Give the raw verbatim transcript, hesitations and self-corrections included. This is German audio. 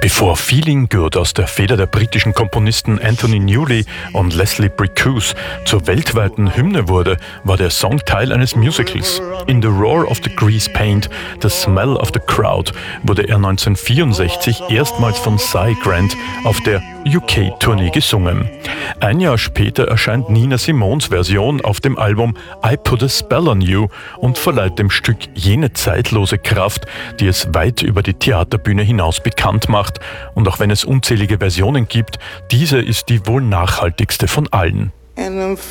Bevor Feeling Good aus der Feder der britischen Komponisten Anthony Newley und Leslie Bricusse zur weltweiten Hymne wurde, war der Song Teil eines Musicals. In The Roar of the Grease Paint, The Smell of the Crowd wurde er neunzehnhundertvierundsechzig erstmals von Cy Grant auf der U K-Tournee gesungen. Ein Jahr später erscheint Nina Simones Version auf dem Album I Put a Spell on You und verleiht dem Stück jene zeitlose Kraft, die es weit über die Theaterbühne hinaus bekannt macht. Und auch wenn es unzählige Versionen gibt, diese ist die wohl nachhaltigste von allen.